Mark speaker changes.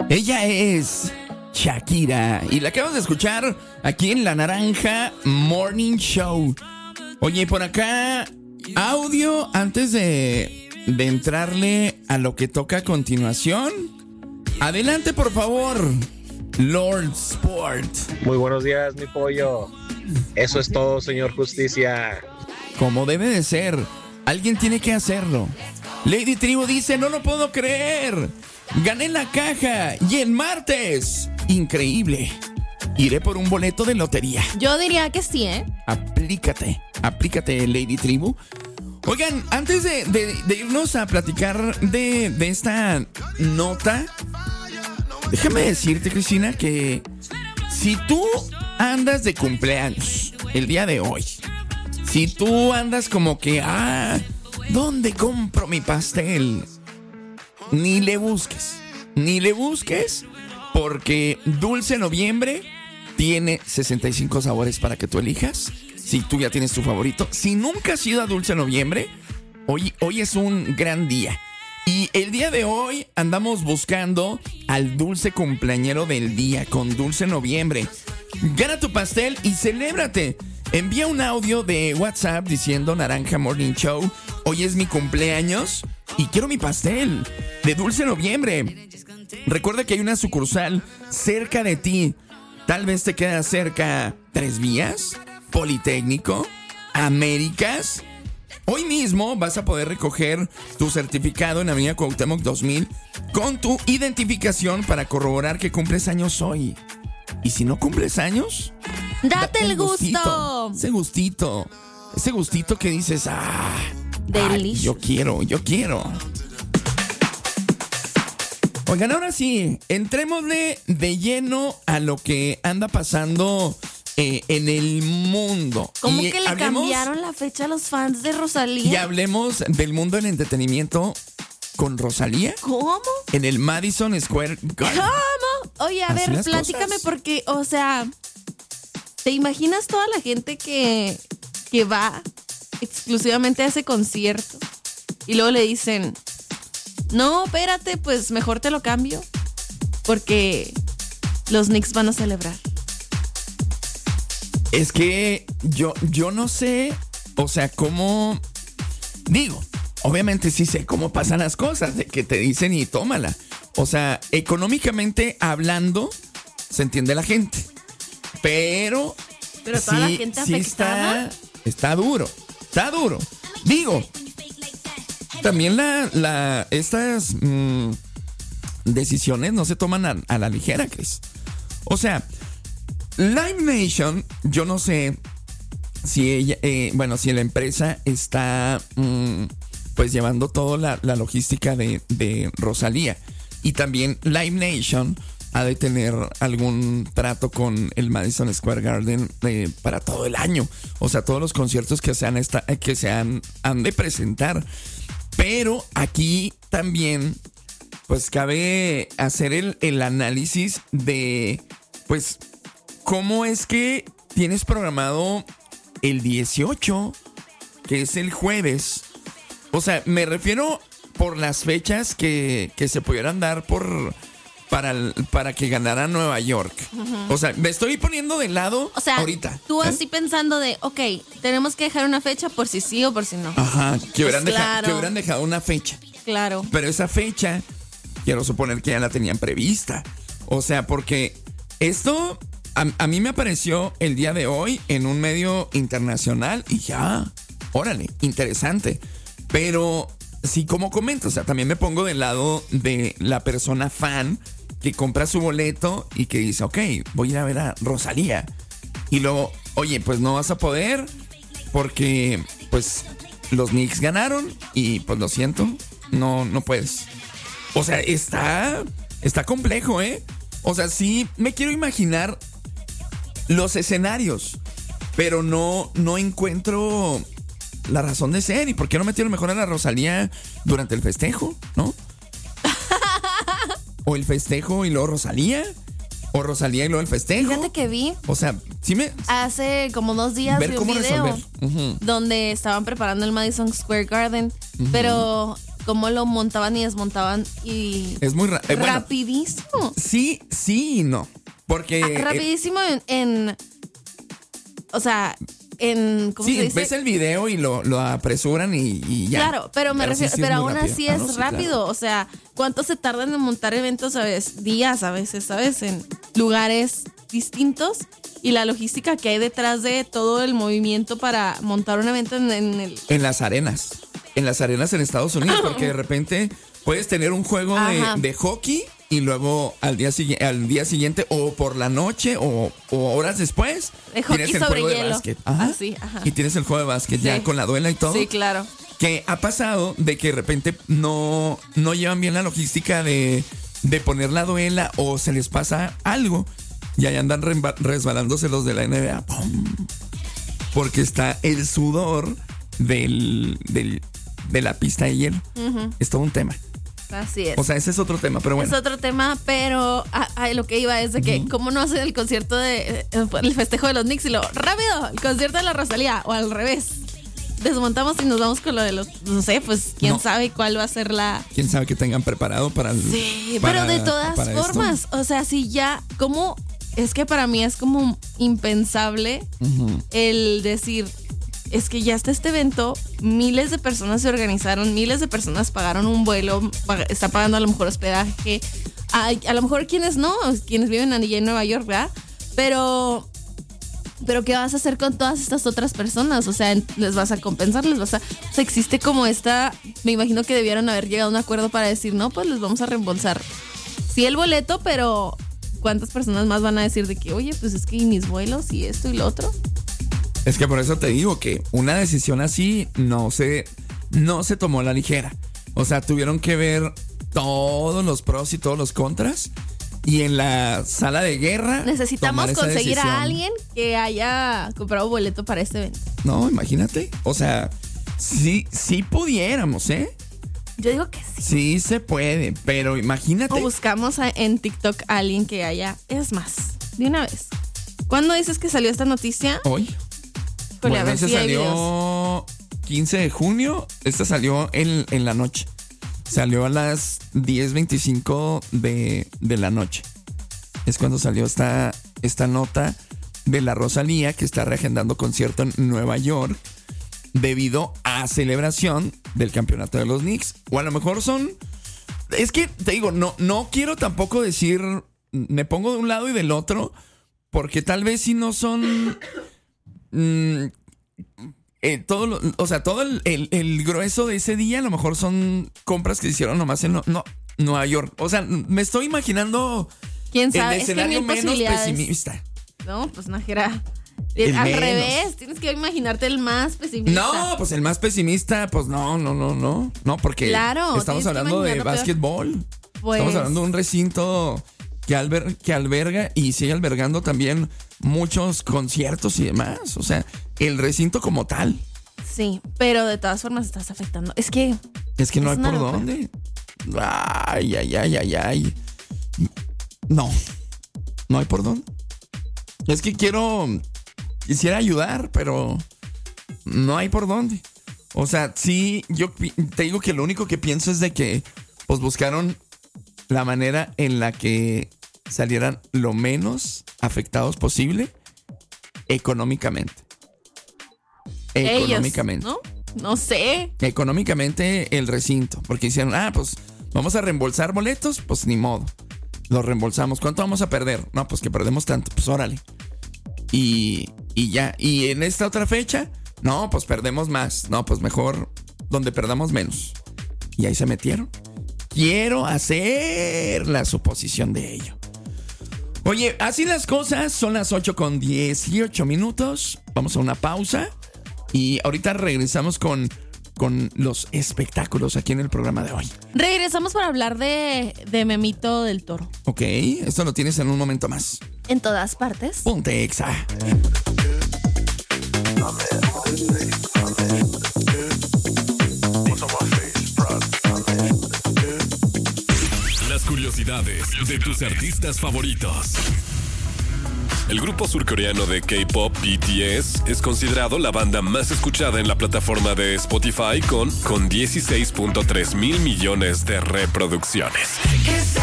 Speaker 1: Ella es Shakira y la acabas de escuchar aquí en La Naranja Morning Show. Oye, por acá, audio antes de entrarle a lo que toca a continuación. Adelante, por favor, Lord Sport.
Speaker 2: Muy buenos días, mi pollo. Eso es todo, señor Justicia.
Speaker 1: Como debe de ser, alguien tiene que hacerlo. Lady Tribu dice, no lo puedo creer. Gané la caja y el martes. Increíble. Iré por un boleto de lotería.
Speaker 3: Yo diría que sí, ¿eh?
Speaker 1: Aplícate, Lady Tribu. Oigan, antes de irnos a platicar de esta nota, déjame decirte, Cristina, que si tú andas de cumpleaños el día de hoy, si tú andas como que, ¿dónde compro mi pastel? Ni le busques, porque Dulce Noviembre tiene 65 sabores para que tú elijas. Si tú ya tienes tu favorito, si nunca has ido a Dulce Noviembre, hoy es un gran día. Y el día de hoy andamos buscando al dulce cumpleañero del día con Dulce Noviembre. Gana tu pastel y celébrate. Envía un audio de WhatsApp diciendo Naranja Morning Show, hoy es mi cumpleaños y quiero mi pastel de Dulce Noviembre. Recuerda que hay una sucursal cerca de ti. Tal vez te queda cerca Tres Vías, Politécnico, Américas. Hoy mismo vas a poder recoger tu certificado en Avenida Cuauhtémoc 2000 con tu identificación para corroborar que cumples años hoy. Y si no cumples años,
Speaker 3: date el gusto.
Speaker 1: Ese gustito que dices,
Speaker 3: Delicious.
Speaker 1: Yo quiero. Oigan, ahora sí, entrémosle de lleno a lo que anda pasando en el mundo.
Speaker 3: ¿Cómo que le cambiaron la fecha a los fans de Rosalía?
Speaker 1: Y hablemos del mundo del entretenimiento con Rosalía.
Speaker 3: ¿Cómo?
Speaker 1: En el Madison Square Garden.
Speaker 3: ¿Cómo? Oye, a
Speaker 1: Así
Speaker 3: ver,
Speaker 1: las
Speaker 3: platícame
Speaker 1: cosas.
Speaker 3: porque, o sea, ¿te imaginas toda la gente que va exclusivamente a ese concierto? Y luego le dicen, no, espérate, pues mejor te lo cambio porque los Knicks van a celebrar.
Speaker 1: Es que yo no sé, o sea, cómo... Digo, obviamente sí sé cómo pasan las cosas, de que te dicen y tómala. O sea, económicamente hablando, se entiende la gente. Pero
Speaker 3: toda la gente afectada.
Speaker 1: Está duro. Digo, también estas decisiones no se toman a la ligera, Chris. O sea, Live Nation, yo no sé si ella, si la empresa está pues llevando toda la logística de Rosalía. Y también Live Nation ha de tener algún trato con el Madison Square Garden para todo el año. O sea, todos los conciertos que han de presentar. Pero aquí también pues cabe hacer el análisis de pues cómo es que tienes programado el 18, que es el jueves. O sea, me refiero por las fechas que se pudieran dar para que ganara Nueva York. Uh-huh. O sea, me estoy poniendo de lado ahorita.
Speaker 3: Tú así pensando de, ok, tenemos que dejar una fecha por si sí o por si no.
Speaker 1: Ajá, que hubieran dejado una fecha.
Speaker 3: Claro.
Speaker 1: Pero esa fecha, quiero suponer que ya la tenían prevista. O sea, porque esto a mí me apareció el día de hoy en un medio internacional y ya, órale, interesante. Pero sí, como comento, o sea, también me pongo del lado de la persona fan que compra su boleto y que dice, ok, voy a ir a ver a Rosalía. Y luego, oye, pues no vas a poder porque pues los Knicks ganaron y pues lo siento, no puedes. O sea, está complejo, ¿eh? O sea, sí me quiero imaginar los escenarios, pero no encuentro la razón de ser. ¿Y por qué no metieron mejor a la Rosalía durante el festejo, no? O el festejo y luego Rosalía, o Rosalía y luego el festejo.
Speaker 3: Fíjate que vi.
Speaker 1: O sea, sí
Speaker 3: hace como 2 días vi un video donde estaban preparando el Madison Square Garden, pero cómo lo montaban y desmontaban y
Speaker 1: Es muy
Speaker 3: rapidísimo.
Speaker 1: Sí y no. Porque
Speaker 3: rapidísimo o sea, ¿cómo se dice?
Speaker 1: Ves el video y lo apresuran y ya.
Speaker 3: Claro, pero me refiero,
Speaker 1: sí
Speaker 3: pero
Speaker 1: es muy
Speaker 3: aún
Speaker 1: rápido.
Speaker 3: así
Speaker 1: Ah,
Speaker 3: es
Speaker 1: no, sí,
Speaker 3: rápido.
Speaker 1: claro.
Speaker 3: O sea, ¿cuánto se tardan en montar eventos? ¿Sabes? Días a veces, ¿sabes? En lugares distintos. Y la logística que hay detrás de todo el movimiento para montar un evento
Speaker 1: En las arenas. En las arenas en Estados Unidos, porque de repente puedes tener un juego de hockey y luego al día siguiente o por la noche o horas después
Speaker 3: de hockey
Speaker 1: tienes el
Speaker 3: sobre
Speaker 1: juego
Speaker 3: hielo.
Speaker 1: de básquet.
Speaker 3: Así, ajá.
Speaker 1: Y tienes el juego de básquet ya
Speaker 3: Sí.
Speaker 1: con la duela y todo.
Speaker 3: Sí, claro.
Speaker 1: Que ha pasado de que de repente no llevan bien la logística de poner la duela o se les pasa algo y ahí andan resbalándose los de la NBA. ¡Pum! Porque está el sudor de la pista de hielo.
Speaker 3: Uh-huh.
Speaker 1: Es todo un tema.
Speaker 3: Así es.
Speaker 1: O sea, ese es otro tema, pero bueno.
Speaker 3: Es otro tema, pero lo que iba es de que cómo no hacen el concierto el festejo de los Knicks y rápido, el concierto de la Rosalía, o al revés. Desmontamos y nos vamos con lo de los, no sé, pues quién sabe cuál va a ser la...
Speaker 1: Quién sabe qué tengan preparado para el...
Speaker 3: Sí, pero de todas formas, o sea, si ya, ¿cómo? Es que para mí es como impensable el decir, es que ya está este evento, miles de personas se organizaron, miles de personas pagaron un vuelo, está pagando a lo mejor hospedaje, a lo mejor quienes viven allí en Nueva York, ¿verdad? Pero ¿qué vas a hacer con todas estas otras personas? O sea, ¿les vas a compensar? O sea, existe como me imagino que debieron haber llegado a un acuerdo para decir, no, pues les vamos a reembolsar. Sí, el boleto, pero ¿cuántas personas más van a decir de que, oye, pues es que mis vuelos y esto y lo otro?
Speaker 1: Es que por eso te digo que una decisión así no se tomó a la ligera. O sea, tuvieron que ver todos los pros y todos los contras. Y en la sala de guerra
Speaker 3: necesitamos conseguir
Speaker 1: decisión.
Speaker 3: A alguien que haya comprado boleto para este evento.
Speaker 1: No, imagínate. O sea, sí pudiéramos, ¿eh?
Speaker 3: Yo digo que sí.
Speaker 1: Sí se puede, pero imagínate.
Speaker 3: O buscamos en TikTok a alguien que haya. Es más, de una vez. ¿Cuándo dices que salió esta noticia?
Speaker 1: Hoy.
Speaker 3: Bueno, a ver
Speaker 1: esta
Speaker 3: si hay
Speaker 1: salió
Speaker 3: videos.
Speaker 1: 15 de junio. Esta salió en la noche. Salió a las 10:25 de la noche. Es cuando salió esta nota de la Rosalía, que está reagendando concierto en Nueva York debido a celebración del campeonato de los Knicks. O a lo mejor es que te digo, no quiero tampoco decir, me pongo de un lado y del otro, porque tal vez si no son todo el grueso de ese día a lo mejor son compras que se hicieron nomás en Nueva York. O sea, me estoy imaginando
Speaker 3: ¿quién sabe?
Speaker 1: el escenario menos pesimista.
Speaker 3: No, pues Najera.
Speaker 1: El
Speaker 3: Al
Speaker 1: menos.
Speaker 3: revés, tienes que imaginarte el más pesimista.
Speaker 1: No, pues el más pesimista, pues no. No, porque
Speaker 3: claro,
Speaker 1: estamos hablando de básquetbol.
Speaker 3: Pues,
Speaker 1: estamos hablando de un recinto que alberga y sigue albergando también muchos conciertos y demás. O sea, el recinto como tal.
Speaker 3: Sí, pero de todas formas estás afectando. Es que
Speaker 1: no hay
Speaker 3: una
Speaker 1: por
Speaker 3: locura.
Speaker 1: dónde. Ay. No hay por dónde. Es que quisiera ayudar, pero no hay por dónde. O sea, sí, yo te digo que lo único que pienso es de que pues buscaron la manera en la que salieran lo menos afectados posible económicamente. Económicamente.
Speaker 3: Ellos, ¿no? No sé.
Speaker 1: Económicamente el recinto. Porque hicieron, pues vamos a reembolsar boletos, pues ni modo. Los reembolsamos. ¿Cuánto vamos a perder? No, pues que perdemos tanto, pues órale. Y ya. Y en esta otra fecha, no, pues perdemos más. No, pues mejor donde perdamos menos. Y ahí se metieron. Quiero hacer la suposición de ello. Oye, así las cosas, son las 8:18. Vamos a una pausa. Y ahorita regresamos con los espectáculos aquí en el programa de hoy.
Speaker 3: Regresamos para hablar de Memito del Toro.
Speaker 1: Ok, esto lo tienes en un momento más.
Speaker 3: En todas partes.
Speaker 1: Ponte Exa.
Speaker 4: Las curiosidades de tus artistas favoritos. El grupo surcoreano de K-pop BTS es considerado la banda más escuchada en la plataforma de Spotify con 16.3 mil millones de reproducciones.